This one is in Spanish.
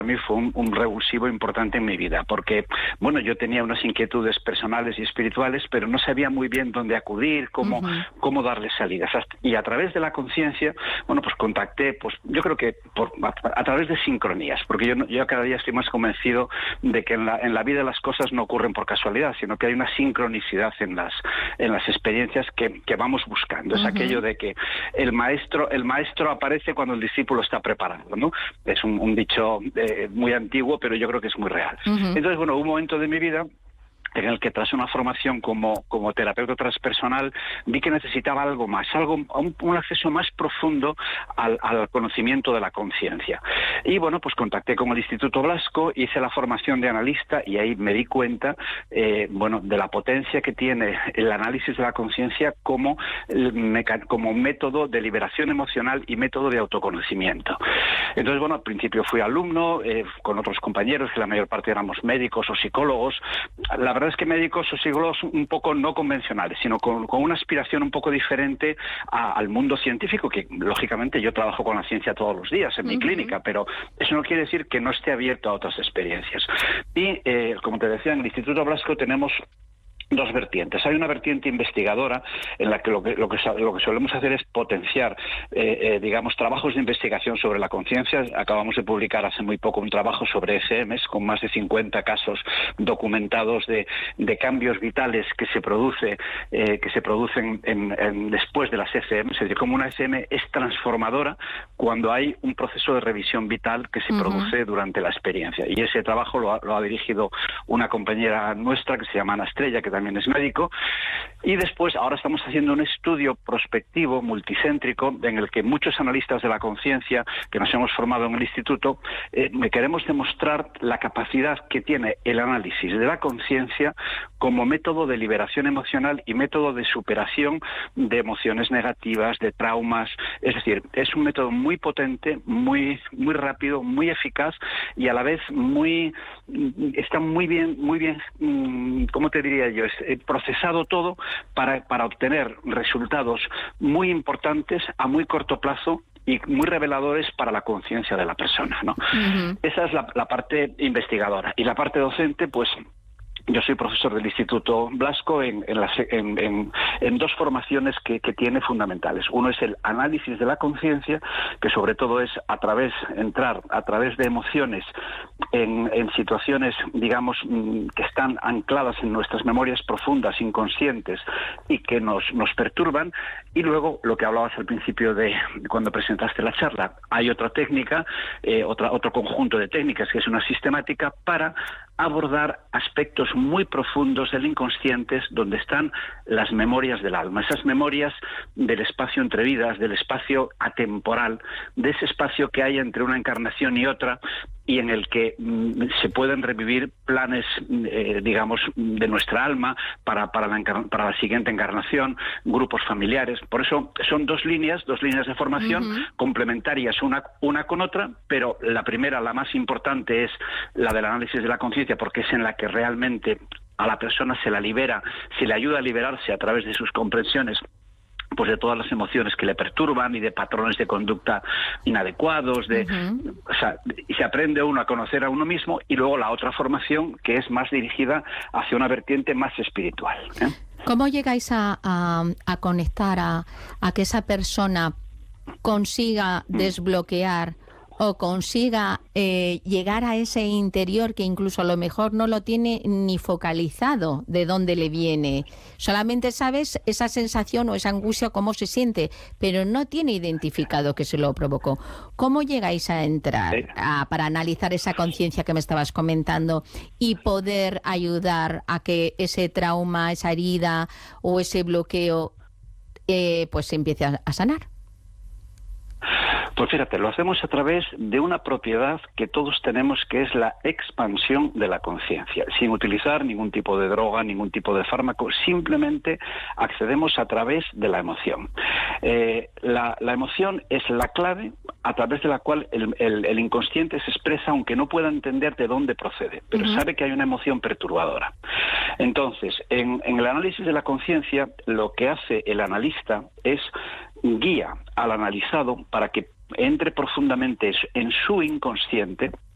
mí fue un revulsivo importante en mi vida, porque, bueno, yo tenía unas inquietudes personales y espirituales, pero no sabía muy bien dónde acudir, cómo darle salidas. Y a través de la conciencia, bueno, pues contacté, pues yo creo que a través de sincronías, porque yo cada día estoy más convencido de que en la vida las cosas no ocurren por casualidad, sino que hay una sincronicidad en las experiencias que vamos buscando. Es aquello de que el maestro aparece cuando el discípulo está preparado, ¿no? Es un dicho muy antiguo, pero yo creo que es muy real. Entonces, bueno, hubo un momento de mi vida en el que tras una formación como terapeuta transpersonal vi que necesitaba algo más, un acceso más profundo al conocimiento de la conciencia. Y bueno, pues contacté con el Instituto Blasco, hice la formación de analista y ahí me di cuenta, bueno, de la potencia que tiene el análisis de la conciencia como método de liberación emocional y método de autoconocimiento. Entonces, bueno, al principio fui alumno con otros compañeros, que la mayor parte éramos médicos o psicólogos. La verdad es que médicos o psicólogos un poco no convencionales, sino con una aspiración un poco diferente al mundo científico, que lógicamente yo trabajo con la ciencia todos los días en mi clínica, pero eso no quiere decir que no esté abierto a otras experiencias. Y, como te decía, en el Instituto Blasco tenemos dos vertientes. Hay una vertiente investigadora en la que lo que solemos hacer es potenciar, digamos, trabajos de investigación sobre la conciencia. Acabamos de publicar hace muy poco un trabajo sobre ECMs con más de 50 casos documentados de cambios vitales que se producen después de las ECMs. Es decir, como una ECM es transformadora cuando hay un proceso de revisión vital que se produce durante la experiencia. Y ese trabajo lo ha dirigido una compañera nuestra que se llama Ana Estrella, que también es médico, y después ahora estamos haciendo un estudio prospectivo, multicéntrico, en el que muchos analistas de la conciencia que nos hemos formado en el instituto queremos demostrar la capacidad que tiene el análisis de la conciencia como método de liberación emocional y método de superación de emociones negativas, de traumas. Es decir, es un método muy potente, muy rápido, muy eficaz y a la vez está muy bien, ¿cómo te diría yo? Procesado todo para obtener resultados muy importantes a muy corto plazo y muy reveladores para la conciencia de la persona, ¿no? Esa es la parte investigadora. Y la parte docente, pues yo soy profesor del Instituto Blasco en dos formaciones que tiene fundamentales. Uno es el análisis de la conciencia, que sobre todo es entrar a través de emociones en situaciones, digamos, que están ancladas en nuestras memorias profundas, inconscientes, y que nos perturban. Y luego, lo que hablabas al principio de cuando presentaste la charla, hay otra técnica, otro conjunto de técnicas, que es una sistemática para abordar aspectos muy profundos del inconsciente, donde están las memorias del alma, esas memorias del espacio entre vidas, del espacio atemporal, de ese espacio que hay entre una encarnación y otra, y en el que se pueden revivir planes, digamos, de nuestra alma para la siguiente encarnación, grupos familiares. Por eso son dos líneas de formación complementarias una con otra, pero la primera, la más importante, es la del análisis de la conciencia, porque es en la que realmente a la persona se la libera, se le ayuda a liberarse a través de sus comprensiones, pues de todas las emociones que le perturban y de patrones de conducta inadecuados, o sea, y se aprende uno a conocer a uno mismo. Y luego la otra formación, que es más dirigida hacia una vertiente más espiritual, ¿eh? ¿Cómo llegáis a conectar a que esa persona consiga desbloquear o consiga llegar a ese interior que incluso a lo mejor no lo tiene ni focalizado de dónde le viene? Solamente sabes esa sensación o esa angustia, cómo se siente, pero no tiene identificado que se lo provocó. ¿Cómo llegáis a entrar para analizar esa conciencia que me estabas comentando y poder ayudar a que ese trauma, esa herida o ese bloqueo pues se empiece a sanar? Pues fíjate, lo hacemos a través de una propiedad que todos tenemos, que es la expansión de la conciencia, sin utilizar ningún tipo de droga, ningún tipo de fármaco. Simplemente accedemos a través de la emoción. La emoción es la clave a través de la cual el inconsciente se expresa, aunque no pueda entender de dónde procede, pero sabe que hay una emoción perturbadora. Entonces, en el análisis de la conciencia, lo que hace el analista es guía al analizado para que entre profundamente en su inconsciente